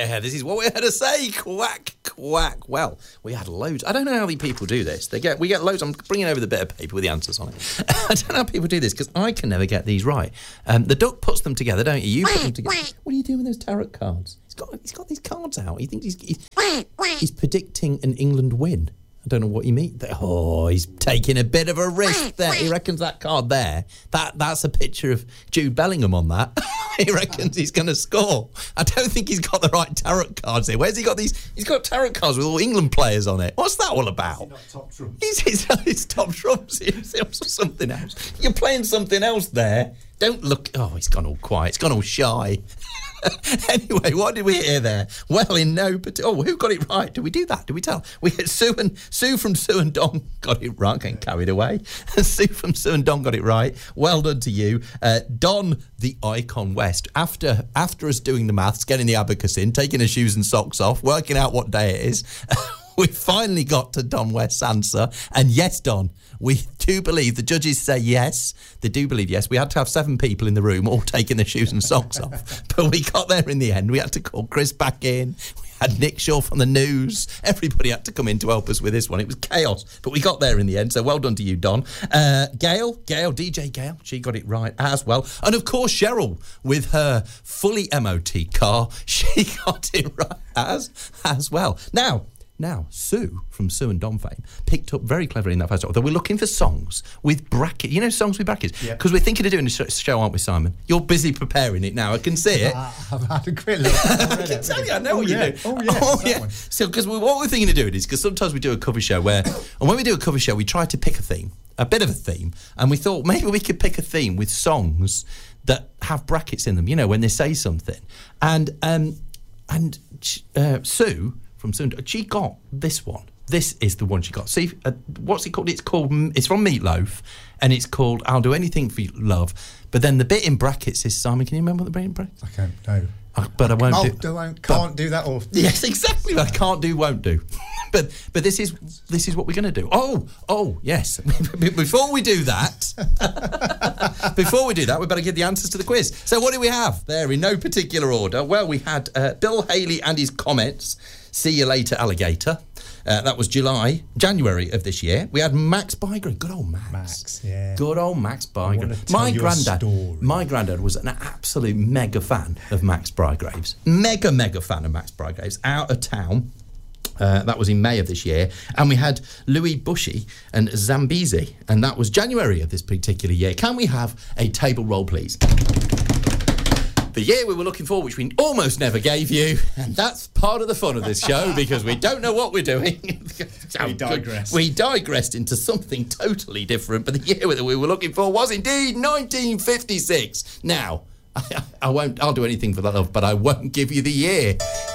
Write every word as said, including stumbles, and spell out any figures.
yeah, this is what we're here to say. Quack, quack. Well, we had loads. I don't know how the people do this. They get, we get loads. I'm bringing over the bit of paper with the answers on it. I don't know how people do this because I can never get these right. Um, the duck puts them together, don't you? You put them together. What are you doing with those tarot cards? He's got, he's got these cards out. He thinks he's, he's, he's predicting an England win. I don't know what you mean. Oh, he's taking a bit of a risk there. He reckons that card there, that that's a picture of Jude Bellingham on that. He reckons he's going to score. I don't think he's got the right tarot cards here. Where's he got these? He's got tarot cards with all England players on it. What's that all about? Is he not top trumps? He's, he's, he's top trumps. He's something else. You're playing something else there. Don't look. Oh, he's gone all quiet. He's gone all shy. Anyway, what did we hear there? Well, in no particular... Oh, who got it right? Did we do that? Did we tell? We had Sue and Sue from Sue and Don got it right. Getting carried away. Sue from Sue and Don got it right. Well done to you. Uh, Don, the Icon West. After after us doing the maths, getting the abacus in, taking her shoes and socks off, working out what day it is, we finally got to Don West's answer. And yes, Don, we do believe, the judges say yes, they do believe yes. We had to have seven people in the room all taking their shoes and socks off. But we got there in the end. We had to call Chris back in. We had Nick Shaw from the news. Everybody had to come in to help us with this one. It was chaos. But we got there in the end. So well done to you, Don. Uh, Gail, Gail, D J Gail, she got it right as well. And of course, Cheryl, with her fully M O T car, she got it right as, as well. Now, Now, Sue from Sue and Don fame picked up very cleverly in that first talk that we're looking for songs with brackets. You know, songs with brackets? Because yeah. we're thinking of doing a show, aren't we, Simon? You're busy preparing it now. I can see it. Uh, I've had a quick look. I can tell you, I know oh, what yeah. you do. Oh, yeah. Oh, yeah. So, because we, what we're thinking of doing is, because sometimes we do a cover show where, and when we do a cover show, we try to pick a theme, a bit of a theme, and we thought maybe we could pick a theme with songs that have brackets in them, you know, when they say something. And, um, and uh, Sue... from Sue, she got this one. This is the one she got. See, uh, what's it called? It's called. It's from Meatloaf, and it's called "I'll Do Anything for You, Love." But then the bit in brackets is Simon. Can you remember what the bit in brackets? I can't. No. Uh, but I won't I'll do. do won't, can't but, do that. Or yes, exactly. I can't do, won't do. but but this is this is what we're going to do. Oh oh yes. Before we do that, before we do that, we better give the answers to the quiz. So what do we have there in no particular order? Well, we had uh, Bill Haley and his comments. See you later, alligator. Uh, that was July, January of this year. We had Max Bygrave. Good old Max. Max, yeah. Good old Max Bygrave. My granddad, my granddad was an absolute mega fan of Max Bygraves. Mega, mega fan of Max Bygraves. Out of town. Uh, that was in May of this year. And we had Louis Bushy and Zambezi. And that was January of this particular year. Can we have a table roll, please? The year we were looking for, which we almost never gave you, and that's part of the fun of this show because we don't know what we're doing. we digress. We digressed into something totally different, but the year that we were looking for was indeed nineteen fifty-six. Now, I, I won't. I'll do anything for that love, but I won't give you the year.